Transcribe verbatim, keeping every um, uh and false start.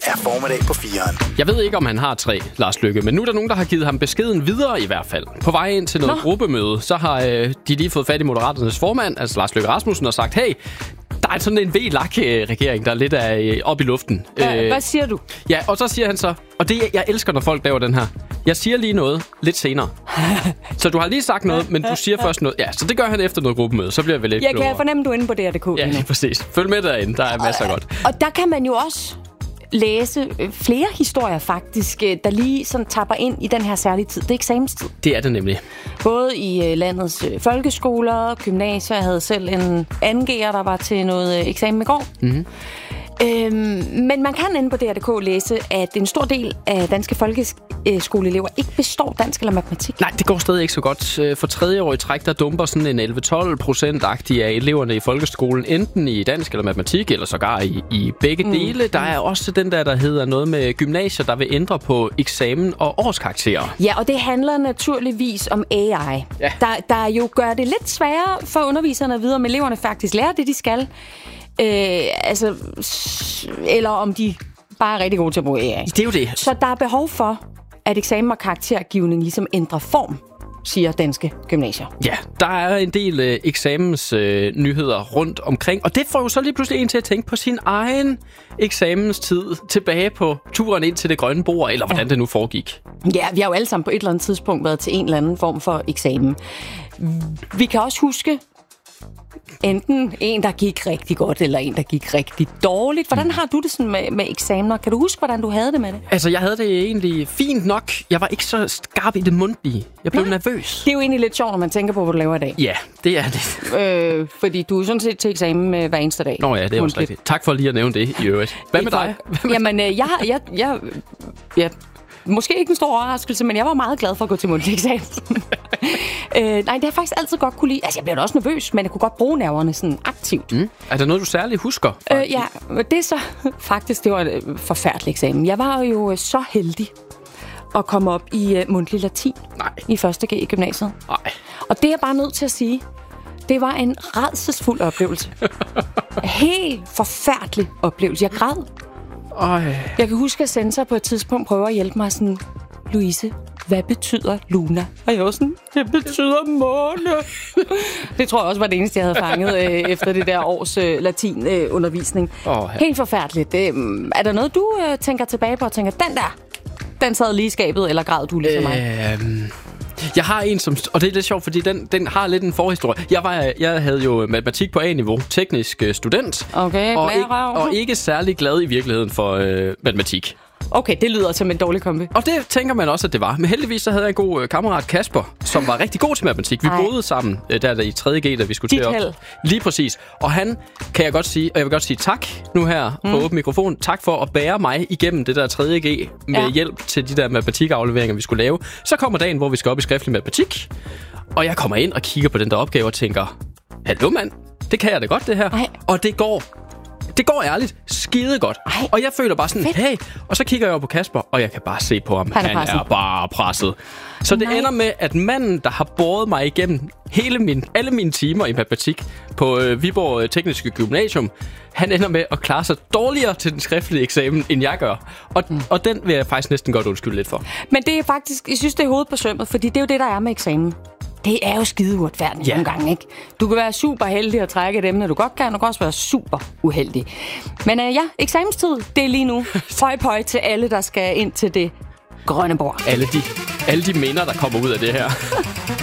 er Formiddag på fireren. Jeg ved ikke, om han har tre, Lars Løkke, men nu er der nogen, der har givet ham beskeden videre i hvert fald. På vej ind til noget Nå. gruppemøde, så har øh, de lige fået fat i Moderaternes formand, altså Lars Løkke Rasmussen, og sagt, hey, der er sådan en V L A K-regering, der er lidt af øh, op i luften. Hva, øh, hvad siger du? Ja, og så siger han så, og det jeg elsker, når folk laver den her, jeg siger lige noget lidt senere. Så du har lige sagt noget, men du siger først noget. Ja, så det gør han efter noget gruppemøde, så bliver vi lidt Jeg klogere. kan fornemme, du er inde på D R punktum d k. Ja, lige præcis. Følg med derinde, der er masser af godt. Og der kan man jo også læse flere historier faktisk, der lige sådan tapper ind i den her særlige tid. Det er eksamenstid. Det er det nemlig. Både i landets folkeskoler, gymnasier. Jeg havde selv en anden G'er, der var til noget eksamen i går. Mm-hmm. Øhm, men man kan inde på D R punktum d k læse, at en stor del af danske folkeskoleelever ikke består dansk eller matematik. Nej, det går stadig ikke så godt. For tredje år i træk, der dumper sådan en elleve til tolv procent-agtige af eleverne i folkeskolen, enten i dansk eller matematik, eller sågar i, i begge mm. dele. Der er også den der, der hedder noget med gymnasier, der vil ændre på eksamen og årskarakterer. Ja, og det handler naturligvis om A I, ja. der, der jo gør det lidt sværere for underviserne at vide, om eleverne faktisk lærer det, de skal. Øh, altså, eller om de bare er rigtig gode til at bruge A I. Det er jo det. Så der er behov for, at eksamen og karaktergivning ligesom ændrer form, siger danske gymnasier. Ja, der er en del øh, eksamensnyheder øh, rundt omkring, og det får jo så lige pludselig en til at tænke på sin egen eksamenstid tilbage på turen ind til det grønne bord, eller hvordan ja. det nu foregik. Ja, vi har jo alle sammen på et eller andet tidspunkt været til en eller anden form for eksamen. Vi kan også huske enten en, der gik rigtig godt, eller en, der gik rigtig dårligt. Hvordan har du det sådan med, med eksamener? Kan du huske, hvordan du havde det med det? Altså, jeg havde det egentlig fint nok. Jeg var ikke så skarp i det mundtlige. Jeg blev Nej. nervøs. Det er jo egentlig lidt sjovt, når man tænker på, hvad du laver i dag. Ja, det er det. øh, fordi du er sådan set til eksamen med hver eneste dag. Nå ja, det er også rigtigt. Tak for lige at nævne det i øvrigt. Hvad med dig? Jamen, øh, jeg, jeg, jeg, jeg måske ikke en stor overraskelse, men jeg var meget glad for at gå til mundtlig eksamen. øh, nej, det har jeg faktisk altid godt kunne lide. Altså, jeg blev da også nervøs, men jeg kunne godt bruge nerverne sådan aktivt. Mm. Er der noget, du særligt husker? Øh, ja, det er så faktisk, det var en forfærdelig eksamen. Jeg var jo så heldig at komme op i uh, mundtlig latin nej. i første G i gymnasiet. Nej. Og det er jeg bare nødt til at sige, det var en rædselsfuld oplevelse. Helt forfærdelig oplevelse. Jeg græd. Øj. Jeg kan huske, at sensor på et tidspunkt prøver at hjælpe mig sådan, Louise, hvad betyder Luna? Og jeg var sådan, det betyder måne. Det tror jeg også var det eneste, jeg havde fanget øh, efter det der års øh, latinundervisning. Øh, oh, ja. Helt forfærdeligt. Øh, er der noget, du øh, tænker tilbage på og tænker, den der, den sad lige i skabet, eller græd du ligesom mig? Øh... Jeg har en, som... Og det er lidt sjovt, fordi den, den har lidt en forhistorie. Jeg, var, jeg havde jo matematik på A-niveau, teknisk student. Okay, og, ikke, og ikke særlig glad i virkeligheden for øh, matematik. Okay, det lyder som en dårlig kombi. Og det tænker man også, at det var. Men heldigvis så havde jeg en god øh, kammerat, Kasper, som var rigtig god til matematik. Vi Ej. boede sammen, øh, der, der i tredje G, da vi skulle til op. Lige præcis. Og han, kan jeg godt sige, og jeg vil godt sige tak nu her mm. på åben mikrofon. Tak for at bære mig igennem det der tredje G med ja. hjælp til de der matematikafleveringer, vi skulle lave. Så kommer dagen, hvor vi skal op i skriftlig matematik. Og jeg kommer ind og kigger på den der opgave og tænker, hallo mand, det kan jeg da godt det her. Ej. Og det går... Det går ærligt skide godt. Ej, og jeg føler bare sådan, fedt. Hey. Og så kigger jeg over på Kasper, og jeg kan bare se på ham. Han er, han er bare presset. Så det Nej. ender med, at manden, der har båret mig igennem hele min, alle mine timer i matematik på øh, Viborg Tekniske Gymnasium, han ender med at klare sig dårligere til den skriftlige eksamen, end jeg gør. Og, mm. og den vil jeg faktisk næsten godt undskylde lidt for. Men det er faktisk, jeg synes, det er hovedet på sømmet, fordi det er jo det, der er med eksamen. Det er jo skide uretfærdigt ja. nogle gange, ikke? Du kan være super heldig at trække et emne, du godt kan, og du kan også være super uheldig. Men uh, ja, eksamenstid, det er lige nu. Høj pøj til alle, der skal ind til det grønne bord. Alle de, alle de minder, der kommer ud af det her.